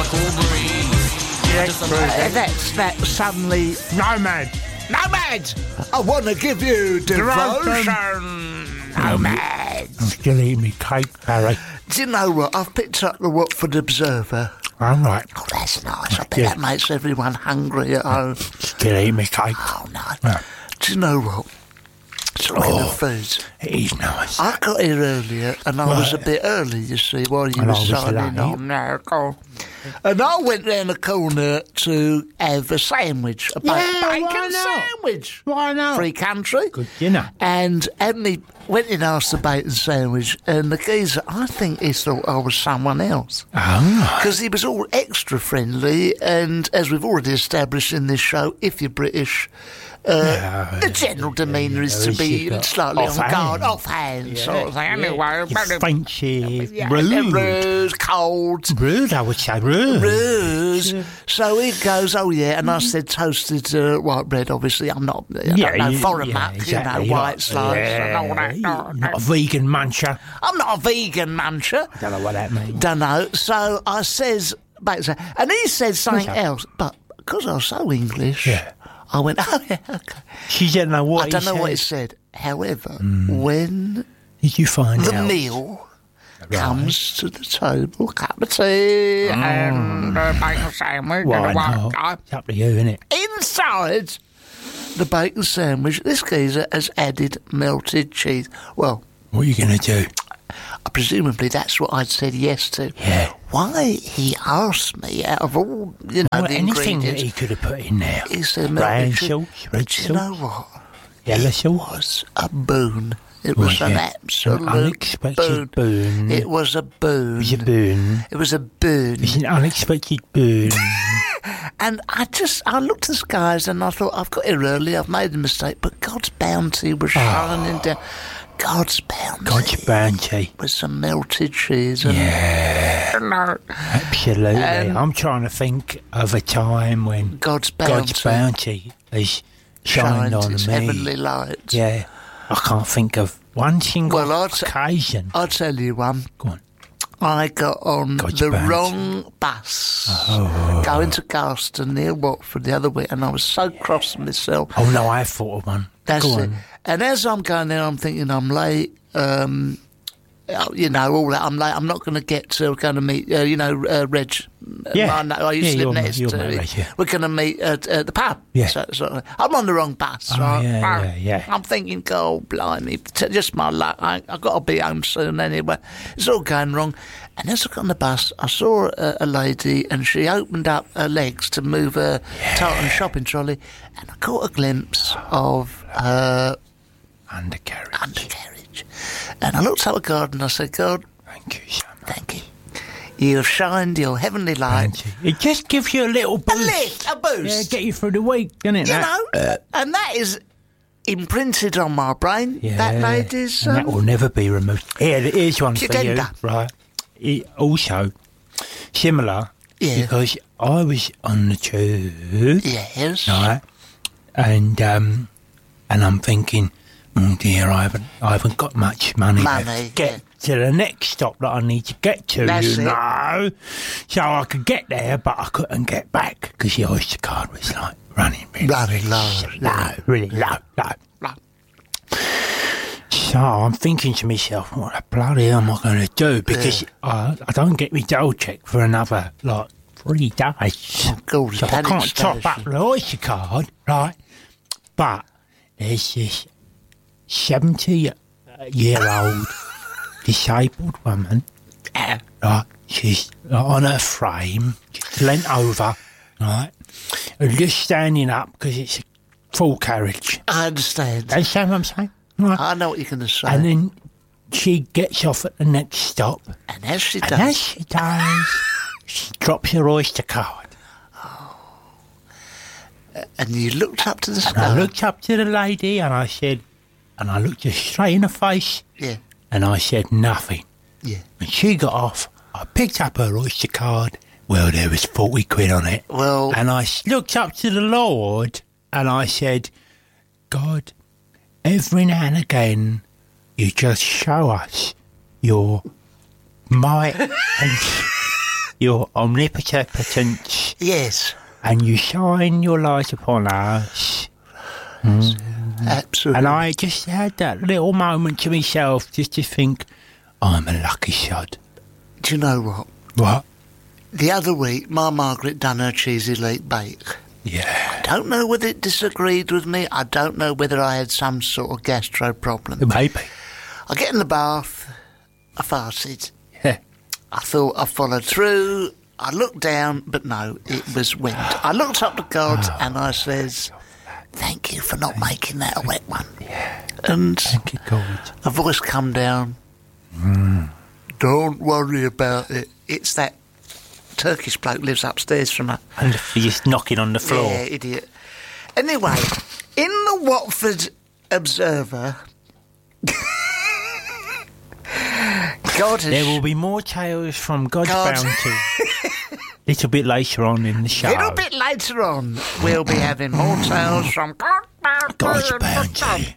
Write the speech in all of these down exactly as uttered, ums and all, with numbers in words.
Uh, that's that suddenly... Nomad. Nomad! I want to give you devotion. Nomad. I'm still eating me cake, Harry. Do you know what? I've picked up the Watford Observer. All right. Oh, that's nice. I bet Yeah. that makes everyone hungry at home. Still eating me cake. Oh, no. Yeah. Do you know what? Talking Oh. of food. It is nice. I got here earlier, and I was a Right. bit early, you see, while you And were I was signing late. on. No, go on. And I went round the corner to have a sandwich, a ba- Yeah, why bacon not? sandwich. Why not? Free country. Good dinner. And Anthony went in and asked the bacon sandwich, and the geezer, I think he thought I was someone else. Oh. Because he was all extra friendly, and as we've already established in this show, if you're British, uh, Yeah, the general demeanour is to yeah, be you've got slightly on offhand. guard, offhand sort of thing. Anyway, You're Frenchy. yeah, Rude. rude, cold. Rude, I would say rude. Rude. So he goes, oh yeah, and I said toasted uh, white bread. Obviously, I'm not, I Yeah, don't know, you- foreign yeah, muck, exactly. you know, You're white not- slice yeah, and all that. No, you're no. not a vegan muncher. I'm not a vegan muncher. Don't know what that means. Don't know. So I says, and he said something What's that? else, but because I was so English, Yeah. I went, oh yeah, okay. She didn't know what I don't he know said. what he said. However, when Did you find the out? meal comes to the table, cup of tea and a bacon sandwich Why and a not? white It's up to you, isn't it? inside the bacon sandwich, this geezer has added melted cheese. Well, What are you going to do? presumably that's what I'd said yes to. Yeah. Why he asked me out of all, you know, Well, the anything that ingredients, he could have put in there. he said Brown melted cheese. sauce, red But you know sauce, what? yellow It sauce. was a boon. It was Was an it? absolute An unexpected boon. It was a boon. It was a boon. It was a boon. It's an unexpected boon. And I just, I looked at the skies and I thought, I've got here early, I've made a mistake, but God's bounty was shining down. God's bounty. God's bounty. With some melted cheese. And, Yeah, no, absolutely. Um, I'm trying to think of a time when God's bounty. God's bounty has shined shined on its me. heavenly light. Yeah, I can't think of one single Well, I'd s- occasion. I'll tell you one. Go on. I got on God's the bounty. wrong bus Oh. going to Garston near Watford the other week, and I was so cross with myself. Oh no, I thought of one. That's Go it. on. And as I'm going there, I'm thinking I'm late. Um, you know, all that. I'm late. I'm not going to get to. We're going to meet. Uh, you know, uh, Reg. Yeah. I, know, I used Yeah, to you're live my- next you're to my it. Reg, yeah. We're going to meet at, at the pub. Yeah. So, so I'm on the wrong bus. Oh, right? yeah, I- yeah, yeah. I'm thinking, God, blimey, t- just my luck. I, I've got to be home soon anyway. It's all going wrong. And as I got on the bus, I saw a, a lady, and she opened up her legs to move her Tartan shopping trolley, and I caught a glimpse of her Undercarriage. undercarriage. And I looked up at God and I said, God, Thank you so much. thank you. You have shined your heavenly light. Thank you. It just gives you a little A boost. lift, a boost. Yeah, get you through the week, doesn't it? you that? know, and that is imprinted on my brain. Yeah, That lady's. and that Um, will never be removed. Here, here's one for you, Agenda. right? It also, similar, Yeah. because I was on the tube, yes. right, and um, and I'm thinking, oh dear, I haven't, I haven't got much money, Money, to get yeah. to the next stop that I need to get to, That's you it. know. So I could get there, but I couldn't get back because the Oyster card was like running really, Running low, low, really low, low. Low. So I'm thinking to myself, what the bloody hell am I going to do? Because I, I don't get my dough check for another, like, three days. Oh, God, so I panic can't top up station. the Oyster card, right? But there's this seventy-year-old disabled woman, right? She's like, on her frame, just leant over, right? And just standing up because it's a full carriage. I understand. Understand what I'm saying? Right. I know what you're going to say. And then she gets off at the next stop. And as she And does, as she does, she drops her Oyster card. and you looked up to the And I sky. looked up to the lady and I said, and I looked her straight in the face Yeah, and I said nothing. yeah. And she got off. I picked up her Oyster card. Well, there was forty quid on it. Well, And I s- looked up to the Lord and I said, God, every now and again, you just show us your might and your omnipotence, Yes. and you shine your light upon us. Absolutely. And I just had that little moment to myself just to think, I'm a lucky sod. Do you know what? What? The other week, my Margaret done her cheesy leek bake. Yeah. I don't know whether it disagreed with me. I don't know whether I had some sort of gastro problem. Maybe. I get in the bath. I farted. Yeah. I thought I followed through. I looked down, but no, it was wind. I looked up to God Oh. and I says, thank you for not making that a wet one. Yeah. And Thank you, God. a voice come down. Mm. Don't worry about it. It's that Turkish bloke lives upstairs from her. And you're just knocking on the floor. Yeah, idiot. Anyway, in the Watford Observer, God has... There will be more tales from God's God. bounty. Little bit later on in the show. A little bit later on, we'll be having more tales from God's bounty. God's bounty.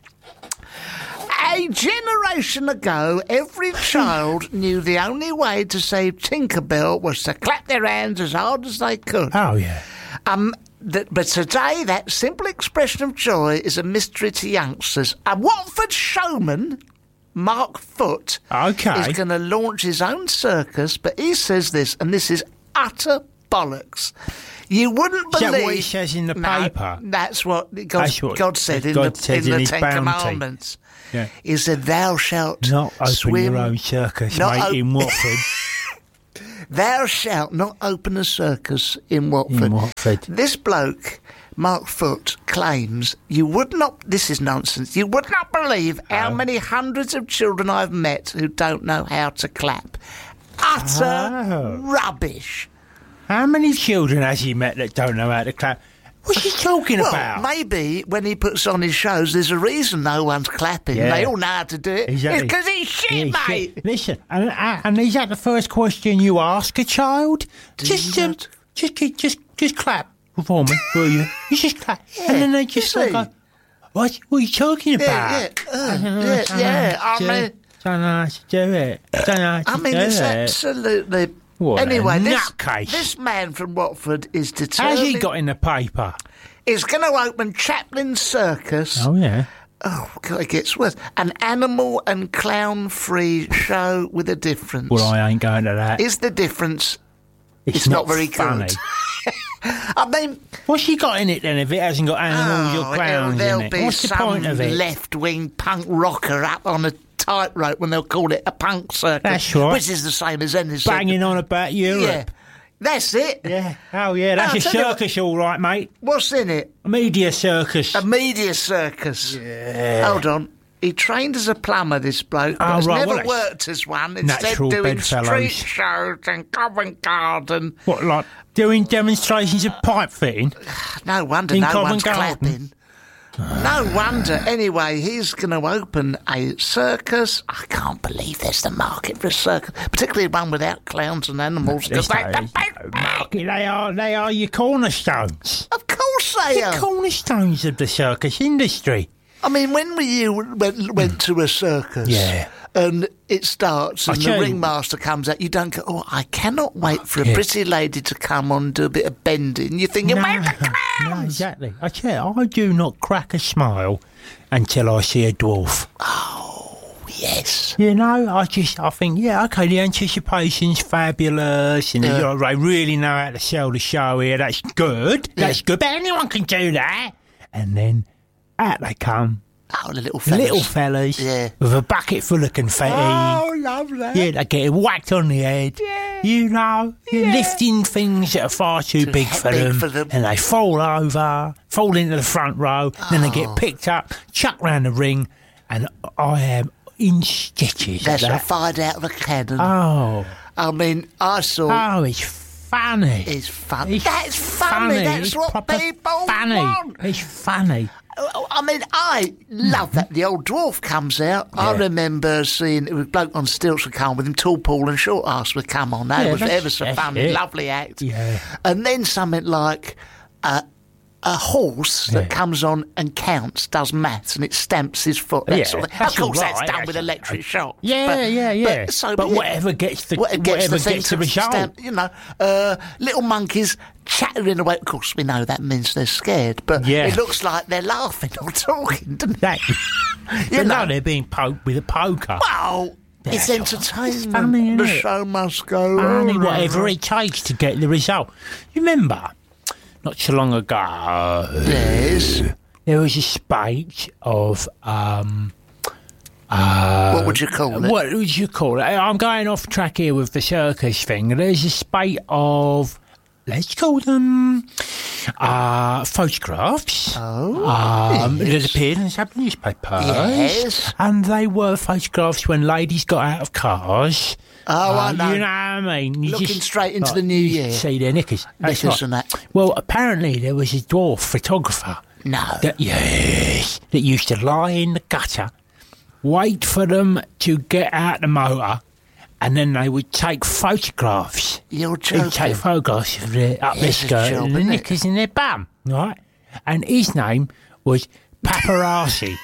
A generation ago, every child knew the only way to save Tinkerbell was to clap their hands as hard as they could. Oh, yeah. Um, that, but today, that simple expression of joy is a mystery to youngsters. A Watford showman, Mark Foot, Okay. is going to launch his own circus, but he says this, and this is utter bollocks. You wouldn't Is believe... that what he says in the No, paper? That's what God, That's what God said in God the, said in in the his Ten bounty. Commandments. Yeah. He said, thou shalt Not open swim... your own circus, Not mate, op- in Watford. Thou shalt not open a circus in Watford. In Watford. This bloke, Mark Foot, claims you would not... This is nonsense. You would not believe how Oh. many hundreds of children I've met who don't know how to clap. Utter Oh. rubbish. How many children has he met that don't know how to clap? What's he talking Well, about? maybe when he puts on his shows, there's a reason no one's clapping. Yeah. They all know how to do it. Exactly. It's because he's shit, Yeah, mate. shit. Listen, and, and is that the first question you ask a child? Do just, you um, not? just, just, just, just clap for me, will you? You just clap, and then they just you like, see. go, what, what are you talking about? Yeah, yeah, uh, yeah, yeah. I mean, don't know how to do it. Don't know how to I mean, do it's it. absolutely... What a anyway, this, nutcase. this man from Watford is determined... How's he got in the paper? He's going to open Chaplin Circus. Oh yeah. Oh, God, it gets worse. An animal and clown-free show with a difference. Well, I ain't going to that. Is the difference... It's, It's not, very funny. good. I mean... What's he got in it then if it hasn't got animals oh, or clowns there'll in it? be What's the some point of it? left-wing punk rocker up on a tightrope when they'll call it a punk circus. That's right. Which is the same as any circus. Banging on about Europe. Yeah. That's it. Yeah. Oh, yeah, that's I'll a tell you what- circus, all right, mate. What's in it? A media circus. A media circus. Yeah. Hold on. He trained as a plumber, this bloke, but Oh, has right, never well, that's worked as one. Instead, natural doing bedfellows. street shows and Covent Garden. What, like doing demonstrations of pipe fitting? No wonder In no Covent one's Garden. clapping. No wonder. Anyway, he's going to open a circus. I can't believe there's the market for a circus, particularly one without clowns and animals. Because they, There's they, no market. They are, they are your cornerstones. of course they The are. cornerstones of the circus industry. I mean, when we you went, went to a circus, Yeah. and it starts and I the tell you- ringmaster comes out, you don't go, oh, I cannot wait for a Yeah. pretty lady to come on and do a bit of bending. You're thinking, where's the no, clowns? exactly. I tell you, I do not crack a smile until I see a dwarf. Yes. You know, I just, I think, yeah, okay, the anticipation's fabulous, and Yeah. you know, they really know how to sell the show here. That's good. That's good, but anyone can do that. And then out they come, Oh, the little fellas. little fellas, Yeah. with a bucket full of confetti. Oh, lovely. Yeah, they get whacked on the head. Yeah. You know, you're lifting things that are far too big, for, big them, for them. and they fall over, fall into the front row, then they Oh. get picked up, chucked round the ring, and I am in stitches That's at a that. fired out of a cannon. Oh, I mean, I saw... oh, it's funny. It's funny. It's That's funny. That's It's what proper people funny. want. It's funny. I mean, I love that. The old dwarf comes out. I Yeah. remember seeing it was a bloke on stilts would come with him, tall, Paul and short ass would come on. That Yeah, was that's- ever so that's funny, it. lovely act. Yeah. And then something like uh, a horse Yeah. that comes on and counts, does maths, and it stamps his foot. That Yeah, sort of thing. that's Of course, all that's right, done that's with all electric right. shocks. Yeah, but, yeah, yeah. But, so But be it. whatever gets the Whatever gets whatever the thing gets to the result. stamp, you know, uh, little monkeys chattering away. Of course, we know that means they're scared, but Yeah. it looks like they're laughing or talking, doesn't it? That, You but know. no, they're being poked with a poker. Well, it's That's all right. entertainment. It's funny, the isn't it? show must go Only on. whatever it takes to get the result. You remember, not so long ago, Yes. there was a spate of um. Uh, What would you call it? What would you call it? I'm going off track here with the circus thing. There's a spate of, let's call them, uh, photographs. Oh, Um, yes. That appeared in some newspapers. Yes. And they were photographs when ladies got out of cars. Oh, I Uh, know. You know what I mean? You Looking just- straight into like, the new you year. See their knickers. That's Knickers right. and that. Well, apparently there was a dwarf photographer. No. That, yes. That used to lie in the gutter, wait for them to get out the motor, and then they would take photographs. You're He'd take joking. photographs of their up their It's a skirt job, and the isn't it? knickers in their bum, right? And his name was Paparazzi.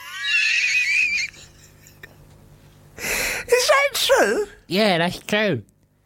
Is that true? Yeah, that's true.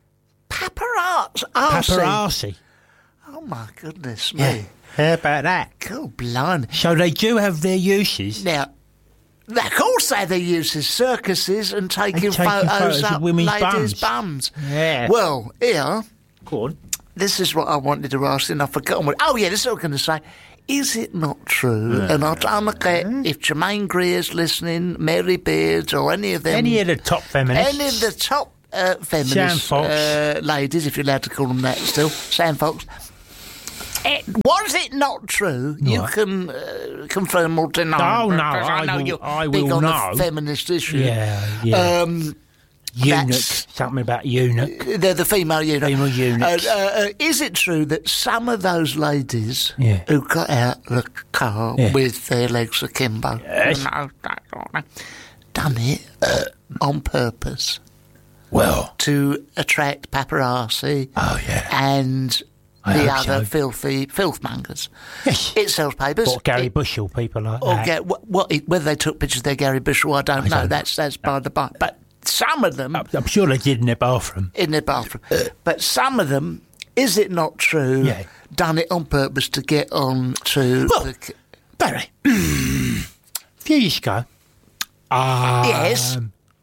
Paparazzi. Paparazzi. Oh, my goodness me. Yeah. How about that? God, blimey. So they do have their uses. Now, of course they they use circuses and taking, taking photos, photos of up women's ladies' bums. bums. Yeah. Well, here, Go on. this is what I wanted to ask, and I've forgotten what. Oh, yeah, this is what I was going to say. Is it not true? And I don't care if Jermaine Greer's listening, Mary Beard, or any of them. Any of the top feminists. Any of the top uh, Sam feminist Fox. uh, ladies, if you're allowed to call them that still, Sam Fox. It, was it not true? You Right. can uh, confirm or deny. Oh, no, because I I know will- you're I big will on know. the feminist issue. Yeah, yeah. Um, eunuch. that's- Something about eunuch. they're the female eunuch. Female eunuchs. Uh, uh, uh, is it true that some of those ladies Yeah. who got out the car Yeah. with their legs akimbo, Yes. no, no, no, done it uh, on purpose Well. to attract paparazzi Oh, yeah. and I the hope other so. filthy filthmongers? Yes. It sells papers. Or Gary It- Bushell, people like Or that. get what, what it- whether they took pictures of their Gary Bushell, I don't know. don't That's that's by the by. But some of them I'm sure they did in their bathroom. in their bathroom. But some of them, is it not true? Yeah. Done it on purpose to get on to. Well, the, c- Barry, a few years ago, um, Yes.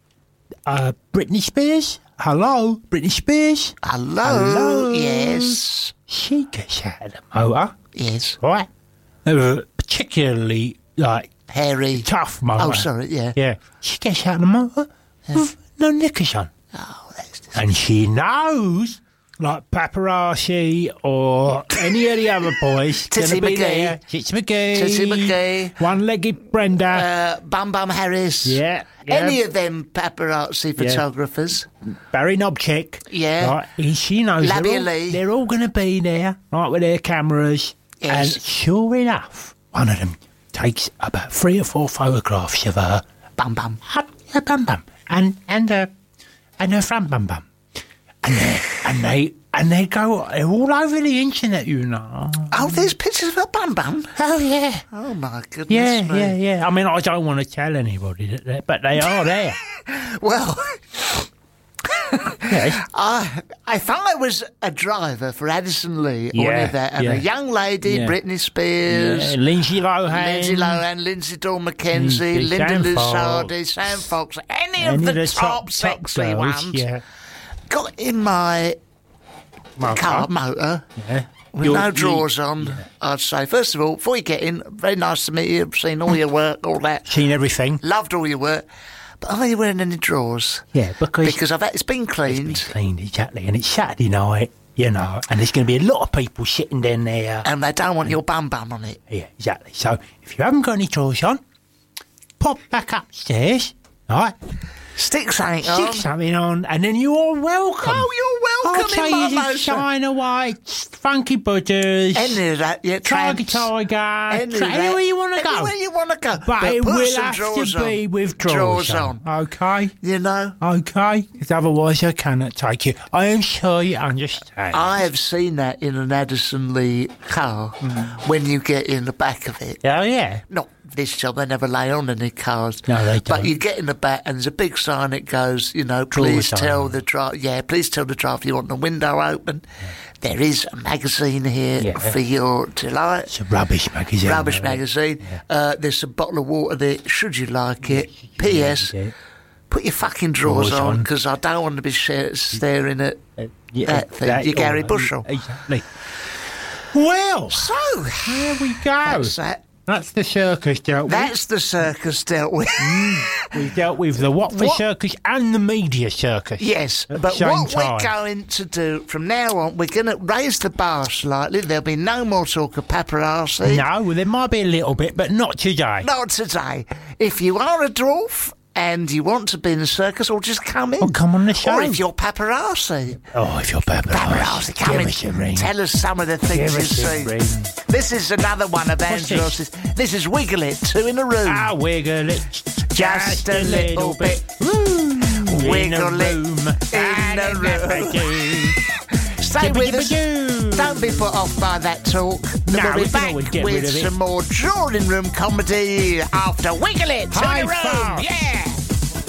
uh, Britney Spears, hello, Britney Spears, hello. Hello. Yes. she gets out of the motor, Yes. right? They were particularly, like, Harry. tough motor. Oh, sorry. Yeah. Yeah, she gets out of the motor with no knickers on. Oh, that's just, And she knows, like Paparazzi or any of the other boys, Titsy gonna be McGee. there. Titsy McGee. Titsy McGee. One-legged Brenda. uh, Bum Bum Harris. Yeah, yeah. Any of them paparazzi photographers. Barry Knobchick. Yeah. Right, and she knows they're Labia all, Lee. they're all going to be there, right, with their cameras. Yes. And sure enough, one of them takes about three or four photographs of her Bum Bum. her bum bum and and uh, and her front bum bum, and they and they and they go they're all over the internet, you know. Oh, there's pictures of a Bum Bum. Oh yeah, Oh, my goodness yeah, me. yeah, yeah. I mean, I don't want to tell anybody that, that but they are there. Well, Yes. I I thought I was a driver for Addison Lee or Yeah, any of that, and yeah. a young lady, Yeah. Britney Spears, Yeah, Lindsay Lohan. Lindsay Lohan, Lindsay Dawn McKenzie, Lindsay, Linda Sam Lusardi, Fox. Sam Fox, any, Any of the, top, sexy girls, ones, Yeah. got in my Motor. car motor Yeah. with You're- no drawers on. I'd say, first of all, before you get in, very nice to meet you. I've seen all your work, all that. Seen everything. Loved all your work. But are you wearing any drawers? Yeah, because, Because I've had, it's been it's cleaned. been cleaned, exactly, and it's Saturday night, you know, and there's going to be a lot of people sitting down there. And they don't want your bum bum on it. Yeah, exactly. So if you haven't got any drawers on, pop back upstairs, all right? Stick something on. Stick something on, and then you are welcome. Oh, you're welcome I'll in tell my you to motor. China Whites, Funky Buddhas, Any of that, yeah, Tiger tramps. Tiger, Any tra- of that. anywhere you want to go. Anywhere you want to go. But, it put will some have drawers to be on. with drawers, Drawers on. on. Okay? You know? Okay? Because otherwise I cannot take you. I am sure you understand. I have seen that in an Addison Lee car Mm. when you get in the back of it. Oh, yeah. Not this job, they never lay on any cars. No, they But don't. you get in the back and there's a big sign that goes, you know, please Drawers tell on. the driver, yeah, please tell the driver you want the window open. There is a magazine here Yeah. for your delight. It's a rubbish magazine. Rubbish though. magazine. Uh, there's a bottle of water there, should you like it. P S. Yeah. Put your fucking drawers Drawers on, on. because I don't want to be sh- staring at Uh, yeah, that thing. that- you Gary oh, Bushell. Exactly. Well, So, there we go. that's that. That's the circus dealt with. That's the circus dealt with. We dealt with the Watford What- Circus and the Media Circus. Yes, At the but same what time. we're going to do from now on, we're going to raise the bar slightly. There'll be no more talk of paparazzi. No, well, there might be a little bit, but not today. Not today. If you are a dwarf and you want to be in the circus, or just come in. Or come on the show. Or if you're paparazzi. Oh, if you're paparazzi, Paparazzi, come give in. us a ring. Tell us some of the things Give you've us a seen. ring. This is another one of What's this? Angelos's. This is Wiggle It, Two in a Room. Ah, wiggle it Just a little bit. Woo, Wiggle in it a room. in a room. Stay with us. Yibbidi-yibbidi-doo. Don't be put off by that talk. No, we'll we be can back always get rid with of it. some more drawing room comedy after Wiggle It, Two High in a Room. five. Yeah.